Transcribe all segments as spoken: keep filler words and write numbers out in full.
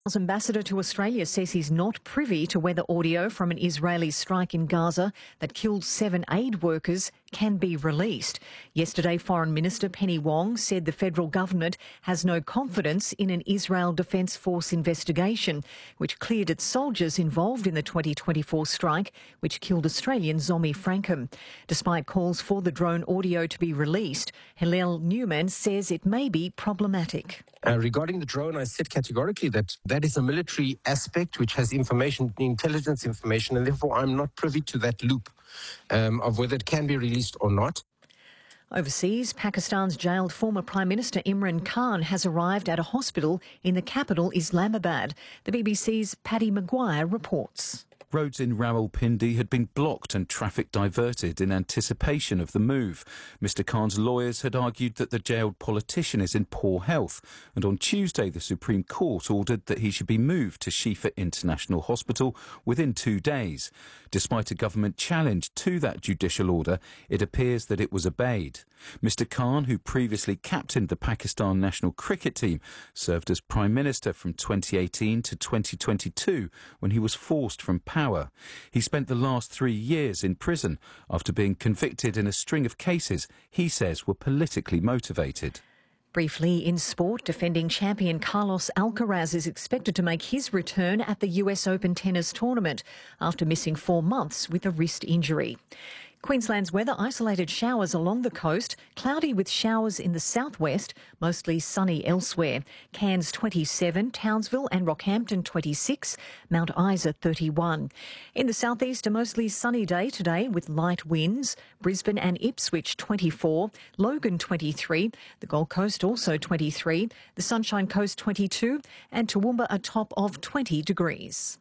Israel's ambassador to Australia says he's not privy to whether audio from an Israeli strike in Gaza that killed seven aid workers can be released. Yesterday, Foreign Minister Penny Wong said the federal government has no confidence in an Israel Defence Force investigation, which cleared its soldiers involved in the twenty twenty-four strike, which killed Australian Zomi Frankham. Despite calls for the drone audio to be released, Hillel Newman says it may be problematic. Uh, regarding the drone, I said categorically that that is a military aspect which has information, intelligence information, and therefore I'm not privy to that loop um, of whether it can be released or not. Overseas, Pakistan's jailed former Prime Minister Imran Khan has arrived at a hospital in the capital, Islamabad. The B B C's Paddy Maguire reports. Roads in Rawalpindi had been blocked and traffic diverted in anticipation of the move. Mister Khan's lawyers had argued that the jailed politician is in poor health, and on Tuesday the Supreme Court ordered that he should be moved to Shifa International Hospital within two days. Despite a government challenge to that judicial order, it appears that it was obeyed. Mister Khan, who previously captained the Pakistan national cricket team, served as Prime Minister from twenty eighteen to twenty twenty-two when he was forced from power. He spent the last three years in prison after being convicted in a string of cases he says were politically motivated. Briefly, in sport, defending champion Carlos Alcaraz is expected to make his return at the U S Open tennis tournament after missing four months with a wrist injury. Queensland's weather: isolated showers along the coast, cloudy with showers in the southwest, mostly sunny elsewhere. Cairns twenty-seven, Townsville and Rockhampton twenty-six, Mount Isa thirty-one. In the southeast, a mostly sunny day today with light winds. Brisbane and Ipswich twenty-four, Logan twenty-three, the Gold Coast also twenty-three, the Sunshine Coast twenty-two, and Toowoomba a top of twenty degrees.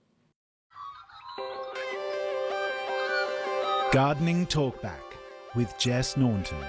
Gardening Talkback with Jess Naunton.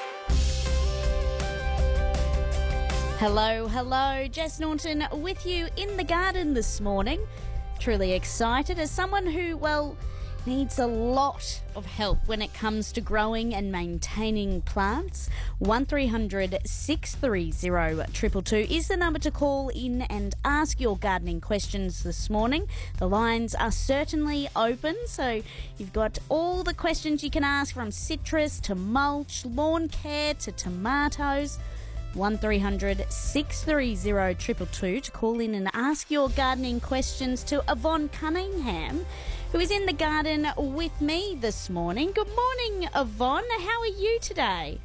Hello, hello. Jess Naunton with you in the garden this morning. Truly excited as someone who, well, needs a lot of help when it comes to growing and maintaining plants. one three hundred six three zero two two two is the number to call in and ask your gardening questions this morning. The lines are certainly open, so you've got all the questions you can ask, from citrus to mulch, lawn care to tomatoes. one three hundred six three zero two two two to call in and ask your gardening questions to Yvonne Cunningham, who is in the garden with me this morning. Good morning, Yvonne. How are you today?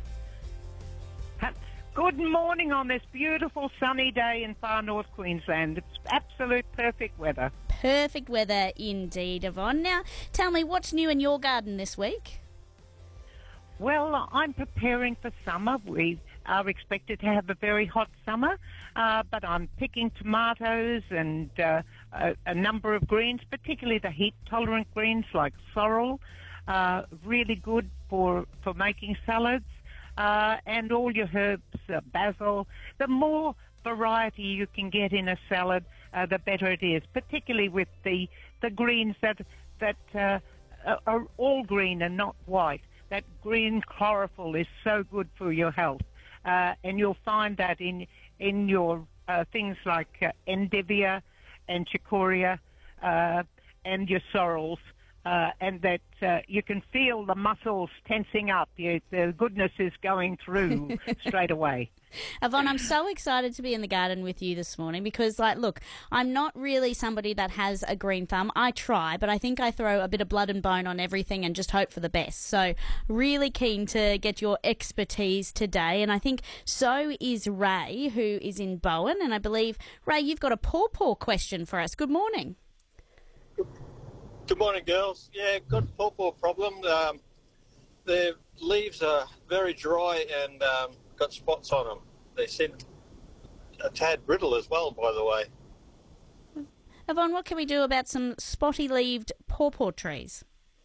Good morning on this beautiful sunny day in far north Queensland. It's absolute perfect weather. Perfect weather indeed, Yvonne. Now, tell me, what's new in your garden this week? Well, I'm preparing for summer. We are expected to have a very hot summer, uh, but I'm picking tomatoes and uh, a, a number of greens, particularly the heat-tolerant greens like sorrel, uh, really good for, for making salads, uh, and all your herbs, uh, basil. The more variety you can get in a salad, uh, the better it is, particularly with the, the greens that, that uh, are all green and not white. That green chlorophyll is so good for your health. Uh, and you'll find that in in your uh, things like uh, endivia and chicoria uh, and your sorrels, uh, and that uh, you can feel the muscles tensing up. You, the goodness is going through straight away. Yvonne, I'm so excited to be in the garden with you this morning because, like, look, I'm not really somebody that has a green thumb. I try, but I think I throw a bit of blood and bone on everything and just hope for the best. So really keen to get your expertise today. And I think so is Ray, who is in Bowen. And I believe, Ray, you've got a pawpaw question for us. Good morning. Good morning, girls. Yeah, got a pawpaw problem. Um, the leaves are very dry and um, got spots on them. They seem a tad brittle as well, by the way. Yvonne, what can we do about some spotty-leaved pawpaw trees?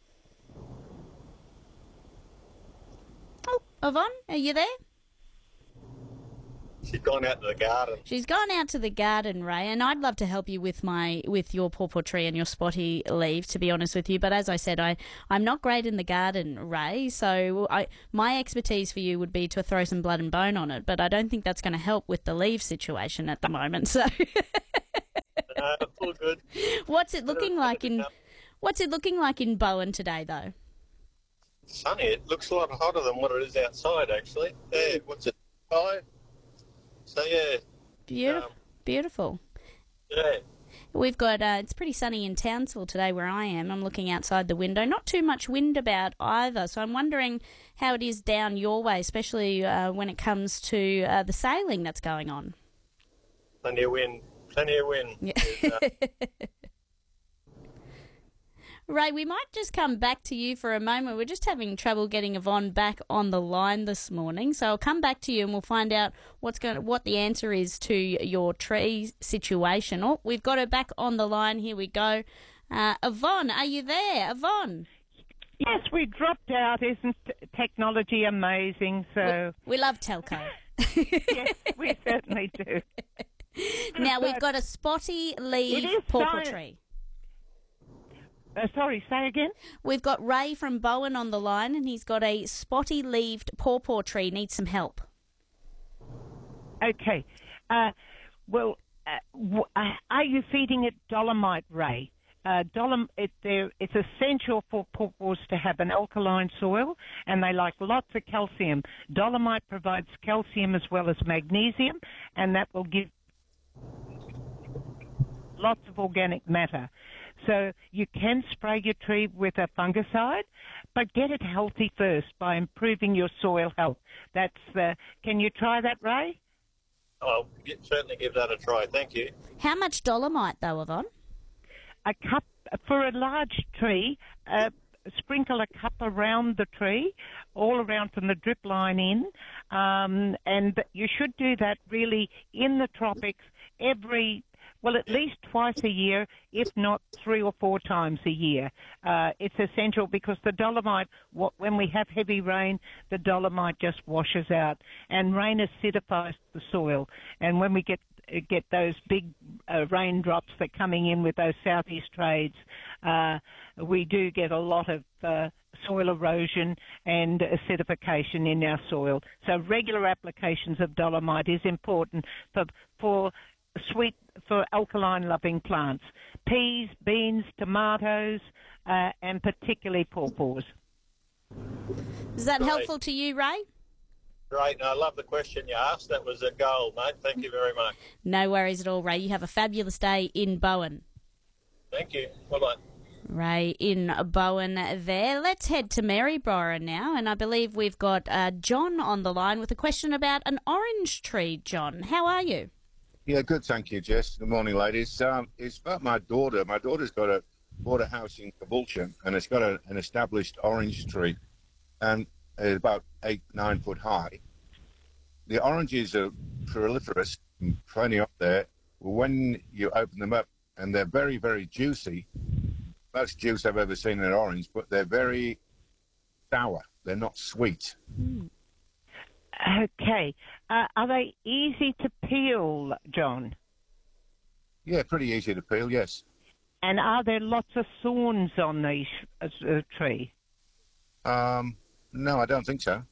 Oh, Yvonne, are you there? She's gone out to the garden. She's gone out to the garden, Ray, and I'd love to help you with my with your pawpaw tree and your spotty leaves, to be honest with you. But as I said, I, I'm not great in the garden, Ray, so I, my expertise for you would be to throw some blood and bone on it, but I don't think that's going to help with the leaf situation at the moment. So no, all good. What's it looking like in What's it looking like in Bowen today, though? Sunny. It looks a lot hotter than what it is outside, actually. Yeah, what's it? Five. So yeah. Beautiful. Um, Beautiful. Yeah. We've got, uh, it's pretty sunny in Townsville today where I am. I'm looking outside the window. Not too much wind about either. So I'm wondering how it is down your way, especially uh, when it comes to uh, the sailing that's going on. Plenty of wind. Plenty of wind. Yeah. Uh, Ray, we might just come back to you for a moment. We're just having trouble getting Yvonne back on the line this morning, so I'll come back to you and we'll find out what's going, what the answer is to your tree situation. Oh, we've got her back on the line. Here we go. Uh, Yvonne, are you there? Yvonne? Yes, we dropped out. Isn't technology amazing? So We, we love telco. yes, we certainly do. Now, we've got a spotty leaf It is pawpaw science. tree. Uh, sorry, say again? We've got Ray from Bowen on the line, and he's got a spotty-leaved pawpaw tree. Needs some help. Okay. Uh, well, uh, w- uh, are you feeding it dolomite, Ray? Uh, dolom- it, there- it's essential for pawpaws to have an alkaline soil, and they like lots of calcium. Dolomite provides calcium as well as magnesium, and that will give lots of organic matter. So you can spray your tree with a fungicide, but get it healthy first by improving your soil health. That's the. Can you try that, Ray? I'll get, certainly give that a try. Thank you. How much dolomite, though, Yvonne? A cup for a large tree. Uh, sprinkle a cup around the tree, all around from the drip line in, um, and you should do that really in the tropics every. Well, at least twice a year, if not three or four times a year. Uh, it's essential because the dolomite, when we have heavy rain, the dolomite just washes out, and rain acidifies the soil. And when we get get those big uh, raindrops that are coming in with those southeast trades, uh, we do get a lot of uh, soil erosion and acidification in our soil. So regular applications of dolomite is important for for sweet for alkaline-loving plants, peas, beans, tomatoes, uh, and particularly pawpaws. Is that Right. helpful to you, Ray? Great. I love the question you asked. That was a goal, mate. Thank you very much. No worries at all, Ray. You have a fabulous day in Bowen. Thank you. Bye-bye. Ray in Bowen there. Let's head to Maryborough now, and I believe we've got uh, John on the line with a question about an orange tree. John, how are you? Yeah, good, thank you, Jess. Good morning, ladies. Um, it's about my daughter. My daughter's got a bought a house in Caboolture, and it's got a, an established orange tree, and it's about eight, nine foot high. The oranges are proliferous, and plenty up there. When you open them up, and they're very, very juicy. Most juice I've ever seen in an orange, but they're very sour. They're not sweet. Mm. Okay. Uh, are they easy to peel, John? Yeah, pretty easy to peel, yes. And are there lots of thorns on the uh, uh, tree? Um, no, I don't think so.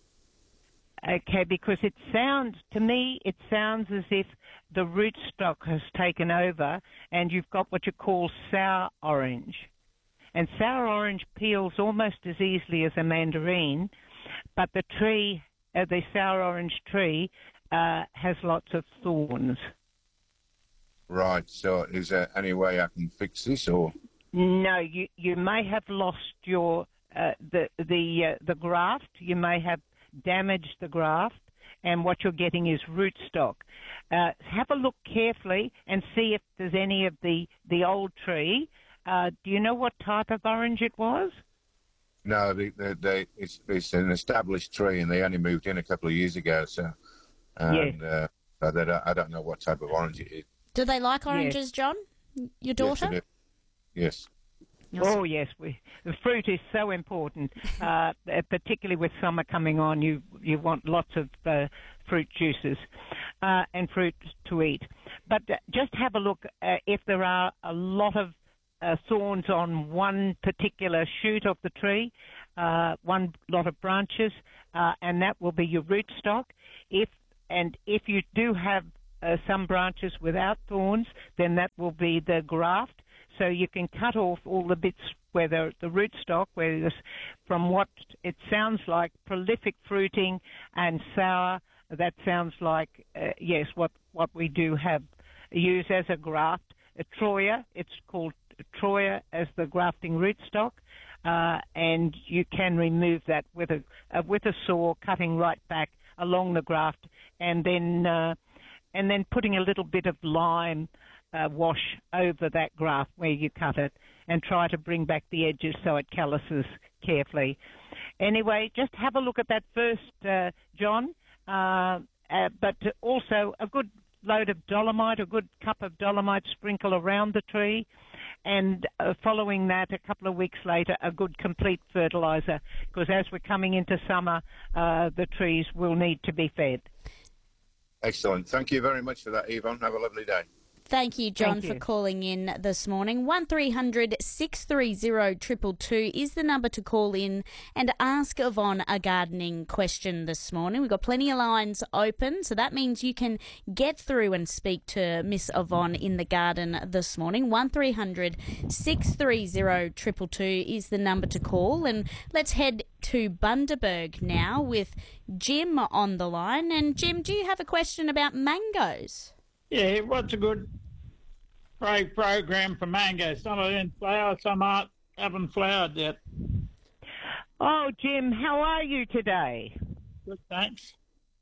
Okay, because it sounds, to me, it sounds as if the rootstock has taken over and you've got what you call sour orange. And sour orange peels almost as easily as a mandarin, but the tree, uh, the sour orange tree, uh, has lots of thorns. Right, so is there any way I can fix this, or? No, you, you may have lost your, uh, the, the, uh, the graft, you may have damaged the graft, and what you're getting is rootstock. Uh, have a look carefully and see if there's any of the, the old tree. Uh, do you know what type of orange it was? No, they, they, they, it's, it's an established tree, and they only moved in a couple of years ago. So, and Yeah. uh, so they don't, I don't know what type of orange it is. Do they like oranges, John? Your daughter? Yes, it is. Yes. Oh yes, we, the fruit is so important, uh, particularly with summer coming on. You you want lots of uh, fruit juices uh, and fruit to eat. But uh, just have a look uh, if there are a lot of uh, thorns on one particular shoot of the tree, uh, one lot of branches, uh, and that will be your rootstock. If and if you do have uh, some branches without thorns, then that will be the graft. So you can cut off all the bits where the, the rootstock, where this, from what it sounds like, prolific fruiting and sour. That sounds like, uh, yes, what, what we do have use as a graft. A Troya, it's called Troya as the grafting rootstock, uh, and you can remove that with a uh, with a saw, cutting right back along the graft, and then uh, and then putting a little bit of lime uh, wash over that graft where you cut it, and try to bring back the edges so it calluses carefully. Anyway, just have a look at that first, uh, John, uh, uh, but also a good load of dolomite, a good cup of dolomite sprinkle around the tree, and uh, following that, a couple of weeks later, a good complete fertiliser, because as we're coming into summer, uh, the trees will need to be fed. Excellent. Thank you very much for that, Yvonne. Have a lovely day. Thank you, John, Thank you. for calling in this morning. one three hundred six three zero two two two is the number to call in and ask Yvonne a gardening question this morning. We've got plenty of lines open, so that means you can get through and speak to Miss Yvonne in the garden this morning. one three hundred six three zero two two two is the number to call. And let's head to Bundaberg now with Jim on the line. And Jim, do you have a question about mangoes? Yeah, what's a good pro program for mangoes? Some are in flower, some aren't, haven't flowered yet. Oh, Jim, how are you today? Good, thanks.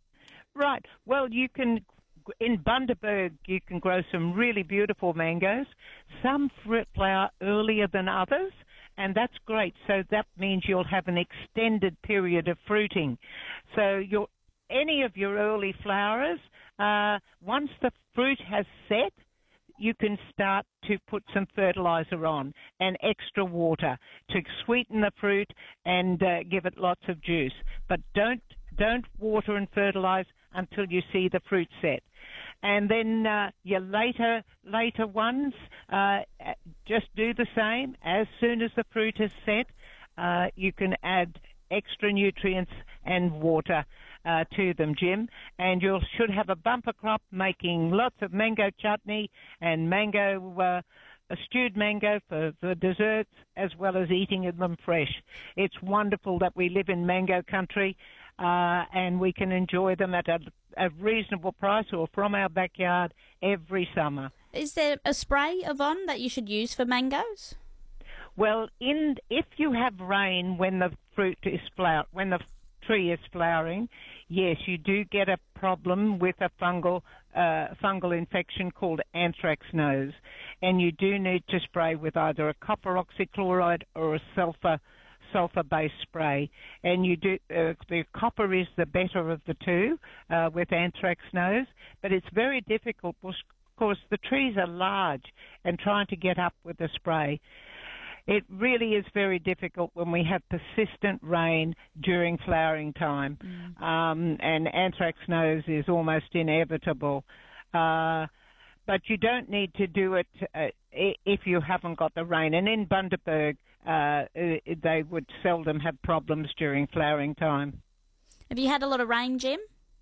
Right. Well, you can, in Bundaberg, you can grow some really beautiful mangoes. Some fruit flower earlier than others, and that's great. So that means you'll have an extended period of fruiting. So your any of your early flowers, uh, once the fruit has set, you can start to put some fertilizer on and extra water to sweeten the fruit and uh, give it lots of juice. But don't don't water and fertilize until you see the fruit set. And then uh, your later later ones, uh, just do the same. As soon as the fruit is set, uh, you can add extra nutrients and water uh, to them, Jim, and you should have a bumper crop making lots of mango chutney and mango, uh, a stewed mango for, for desserts, as well as eating them fresh. It's wonderful that we live in mango country, uh, and we can enjoy them at a, a reasonable price or from our backyard every summer. Is there a spray, Yvonne, that you should use for mangoes? Well, in if you have rain when the fruit is flower, when the tree is flowering, yes, you do get a problem with a fungal uh, fungal infection called anthrax nose, and you do need to spray with either a copper oxychloride or a sulfur sulfur-based spray. And you do uh, the copper is the better of the two uh, with anthrax nose, but it's very difficult because the trees are large, and trying to get up with the spray. It really is very difficult when we have persistent rain during flowering time, mm. um, and anthrax nose is almost inevitable. Uh, but you don't need to do it uh, if you haven't got the rain. And in Bundaberg, uh, they would seldom have problems during flowering time. Have you had a lot of rain, Jim?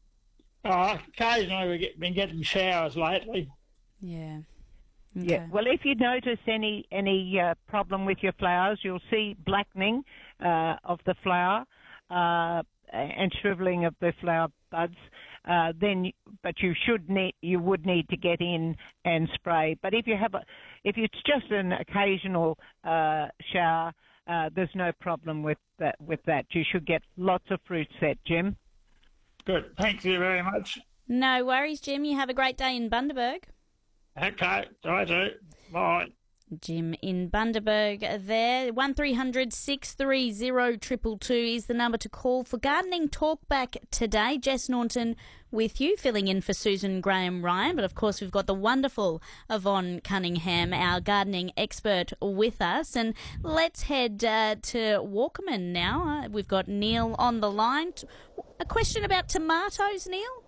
Oh, occasionally we've get, been getting showers lately. Yeah. Okay. Yeah. Well, if you notice any any uh, problem with your flowers, you'll see blackening uh, of the flower uh, and shriveling of the flower buds. Uh, then, but you should need you would need to get in and spray. But if you have a, if it's just an occasional uh, shower, uh, there's no problem with that. With that, you should get lots of fruit set, Jim. Good. Thank you very much. No worries, Jim. You have a great day in Bundaberg. Okay, I do. Bye. Jim in Bundaberg there. one three hundred six three zero two two two is the number to call for Gardening Talkback today. Jess Naunton with you, filling in for Susan Graham-Ryan. But, of course, we've got the wonderful Yvonne Cunningham, our gardening expert, with us. And let's head uh, to Walkerman now. Uh, we've got Neil on the line. A question about tomatoes, Neil?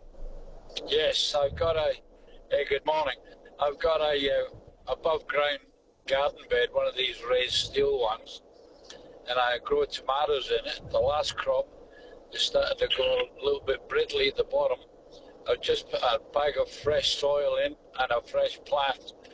Yes, I've got a... Uh, good morning. I've got a uh, above-ground garden bed, one of these raised steel ones, and I grow tomatoes in it. The last crop is started to go a little bit brittly at the bottom, I've just put a bag of fresh soil in and a fresh plant